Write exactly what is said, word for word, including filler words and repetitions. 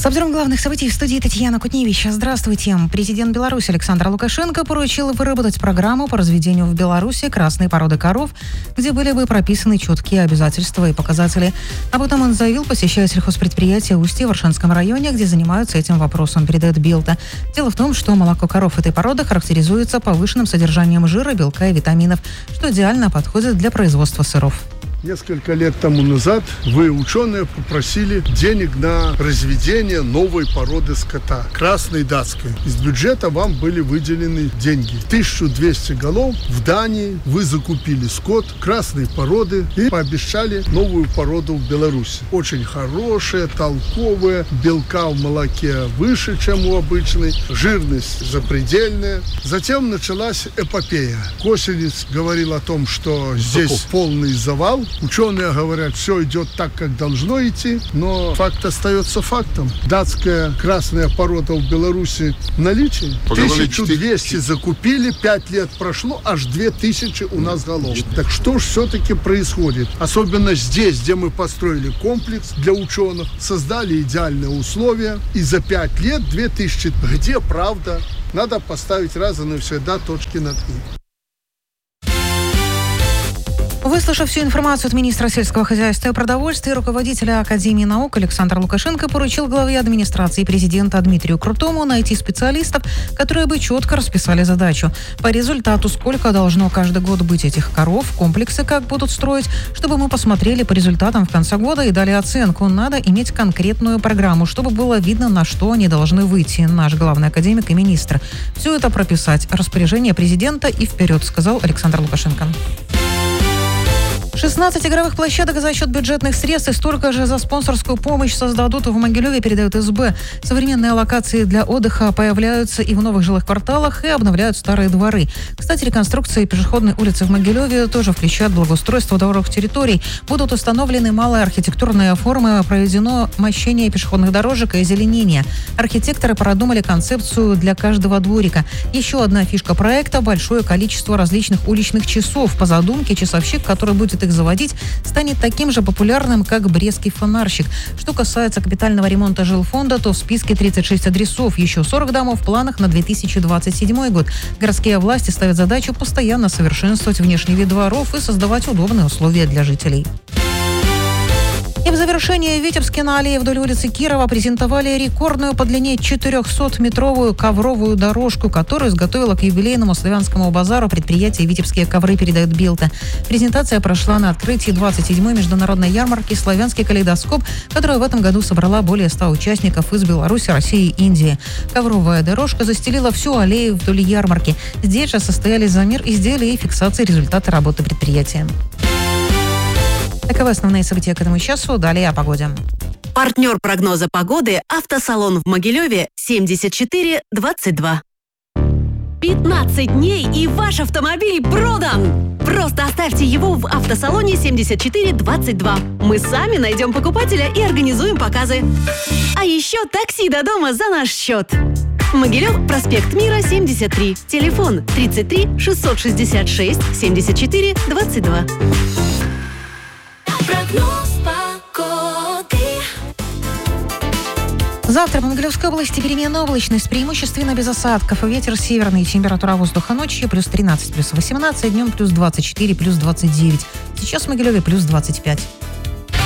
обзором главных событий в студии Татьяна Кутневич. Здравствуйте. Президент Беларуси Александр Лукашенко поручил выработать программу по разведению в Беларуси красной породы коров, где были бы прописаны четкие обязательства и показатели. Об этом он заявил, посещая сельхозпредприятие Устье в Аршанском районе, где занимаются этим вопросом, передает Билта. Дело в том, что молоко коров этой породы характеризуется повышенным содержанием жира, белка и витаминов, что идеально подходит для производства сыров. Несколько лет тому назад вы, ученые, попросили денег на разведение новой породы скота, красной датской. Из бюджета вам были выделены деньги. тысяча двести голов в Дании вы закупили скот красной породы и пообещали новую породу в Беларуси. Очень хорошая, толковая, белка в молоке выше, чем у обычной, жирность запредельная. Затем началась эпопея. Косинец говорил о том, что здесь полный завал. Ученые говорят, все идет так, как должно идти, но факт остается фактом. Датская красная порода в Беларуси в наличии. тысяча двести закупили, пять лет прошло, аж две тысячи у нас голов. Так что ж все-таки происходит? Особенно здесь, где мы построили комплекс для ученых, создали идеальные условия, и за пять лет две тысячи. Где правда? Надо поставить раз и навсегда точки над «и». Выслушав всю информацию от министра сельского хозяйства и продовольствия, руководителя Академии наук Александр Лукашенко поручил главе администрации президента Дмитрию Крутому найти специалистов, которые бы четко расписали задачу. По результату, сколько должно каждый год быть этих коров, комплексы как будут строить, чтобы мы посмотрели по результатам в конце года и дали оценку. Надо иметь конкретную программу, чтобы было видно, на что они должны выйти, наш главный академик и министр. Все это прописать. Распоряжение президента и вперед, сказал Александр Лукашенко. шестнадцать игровых площадок за счет бюджетных средств и столько же за спонсорскую помощь создадут в Могилеве, передают СБ. Современные локации для отдыха появляются и в новых жилых кварталах, и обновляют старые дворы. Кстати, реконструкции пешеходной улицы в Могилеве тоже включают благоустройство дворовых территорий. Будут установлены малые архитектурные формы, проведено мощение пешеходных дорожек и озеленение. Архитекторы продумали концепцию для каждого дворика. Еще одна фишка проекта – большое количество различных уличных часов. По задумке, часовщик, который будет их заводить, станет таким же популярным, как брестский фонарщик. Что касается капитального ремонта жилфонда, то в списке тридцать шесть адресов, еще сорок домов в планах на две тысячи двадцать седьмой год. Городские власти ставят задачу постоянно совершенствовать внешний вид дворов и создавать удобные условия для жителей. И в завершение в Витебске на аллее вдоль улицы Кирова презентовали рекордную по длине четырехсотметровую ковровую дорожку, которую изготовила к юбилейному славянскому базару предприятие «Витебские ковры», передает Билта. Презентация прошла на открытии двадцать седьмой международной ярмарки «Славянский калейдоскоп», которая в этом году собрала более ста участников из Беларуси, России и Индии. Ковровая дорожка застелила всю аллею вдоль ярмарки. Здесь же состоялись замер изделий и фиксации результата работы предприятия. Таковы основные события к этому часу. Далее о погоде. Партнер прогноза погоды – автосалон в Могилеве семьдесят четыре двадцать два. пятнадцать дней и ваш автомобиль продан! Просто оставьте его в автосалоне семьдесят четыре двадцать два. Мы сами найдем покупателя и организуем показы. А еще такси до дома за наш счет. Могилев, проспект Мира, семьдесят три. Телефон тридцать три шестьсот шестьдесят шесть семьдесят четыре двадцать два. Прогноз погоды. Завтра по Могилевской области переменная облачность, преимущественно без осадков. Ветер северный, температура воздуха ночью плюс тринадцать, плюс восемнадцать, днем плюс двадцать четыре, плюс двадцать девять. Сейчас в Могилеве плюс двадцать пять.